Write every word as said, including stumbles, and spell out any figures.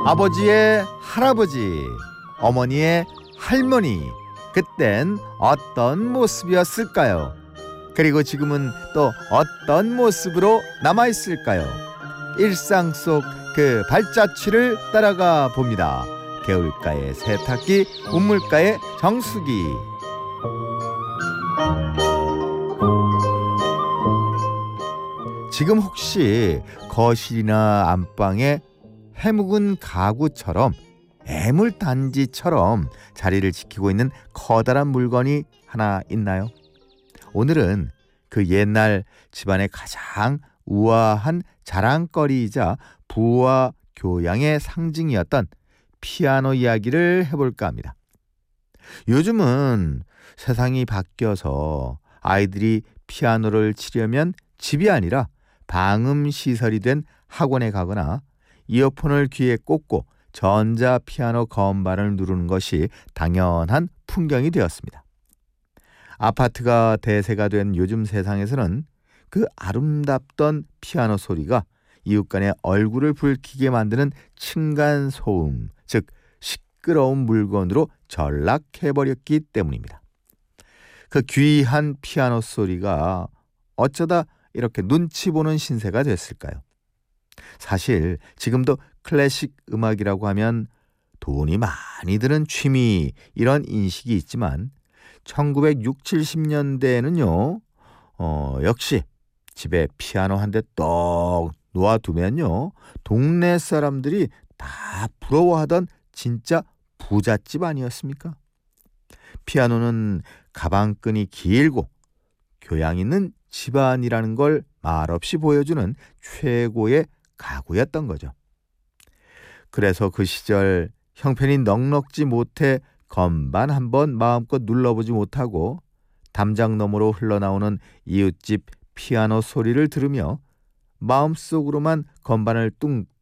아버지의 할아버지, 어머니의 할머니, 그땐 어떤 모습이었을까요? 그리고 지금은 또 어떤 모습으로 남아있을까요? 일상 속 그 발자취를 따라가 봅니다. 개울가의 세탁기, 우물가의 정수기. 지금 혹시 거실이나 안방에 해묵은 가구처럼 애물단지처럼 자리를 지키고 있는 커다란 물건이 하나 있나요? 오늘은 그 옛날 집안의 가장 우아한 자랑거리이자 부와 교양의 상징이었던 피아노 이야기를 해볼까 합니다. 요즘은 세상이 바뀌어서 아이들이 피아노를 치려면 집이 아니라 방음시설이 된 학원에 가거나 이어폰을 귀에 꽂고 전자피아노 건반을 누르는 것이 당연한 풍경이 되었습니다. 아파트가 대세가 된 요즘 세상에서는 그 아름답던 피아노 소리가 이웃 간의 얼굴을 붉히게 만드는 층간소음, 즉 시끄러운 물건으로 전락해버렸기 때문입니다. 그 귀한 피아노 소리가 어쩌다 이렇게 눈치 보는 신세가 됐을까요? 사실 지금도 클래식 음악이라고 하면 돈이 많이 드는 취미, 이런 인식이 있지만 천구백육십, 칠십 년대에는요 어, 역시 집에 피아노 한 대 떡 놓아두면요 동네 사람들이 다 부러워하던 진짜 부잣집 아니었습니까? 피아노는 가방끈이 길고 교양 있는 집안이라는 걸 말없이 보여주는 최고의 가구였던 거죠. 그래서 그 시절 형편이 넉넉지 못해 건반 한번 마음껏 눌러보지 못하고 담장 너머로 흘러나오는 이웃집 피아노 소리를 들으며 마음속으로만 건반을 뚱